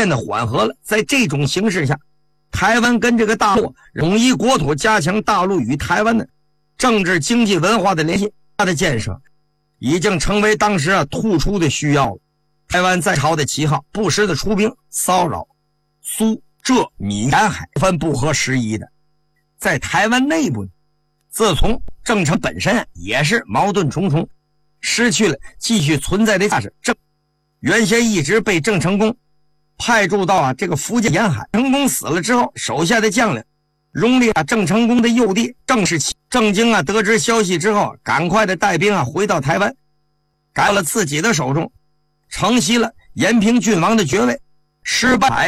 渐的缓和了。在这种形势下，台湾跟这个大陆统一国土，加强大陆与台湾的政治、经济、文化的联系，它的建设已经成为当时突出的需要了。台湾在朝的旗号不时的出兵骚扰苏浙闽沿海分不合时宜的。在台湾内部，自从郑成本身也是矛盾重重，失去了继续存在的价值。原先一直被郑成功派驻到这个福建沿海，成功死了之后，手下的将领荣立郑成功的幼弟郑士奇。郑经得知消息之后，赶快的带兵回到台湾，改了自己的手中，承袭了延平郡王的爵位，失败